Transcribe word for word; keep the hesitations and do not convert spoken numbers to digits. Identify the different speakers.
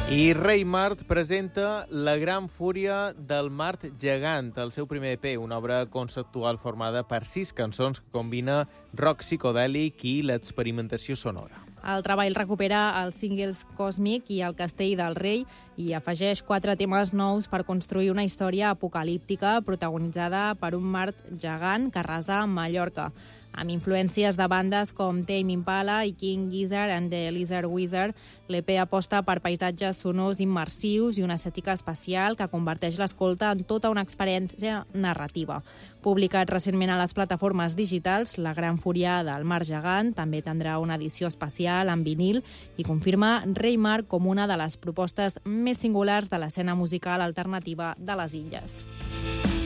Speaker 1: I Rei Mart presenta La gran fúria del Mart gegant, el seu primer E P, una obra conceptual formada per sis cançons que combina rock psicodèlic i l'experimentació sonora.
Speaker 2: El treball recupera els singles Còsmic i El castell del rei i afegeix quatre temes nous per construir una història apocalíptica protagonitzada per un Mart gegant que arrasa Mallorca, amb influències de bandes com Tame Impala i King Gizzard and the Lizard Wizard. L'E P aposta per paisatges sonors immersius i una estètica espacial que converteix l'escolta en tota una experiència narrativa. Publicat recentment a les plataformes digitals, La gran fúria del Mart gegant també tindrà una edició especial en vinil i confirma Rei Mart com una de les propostes més singulars de l'escena musical alternativa de les illes.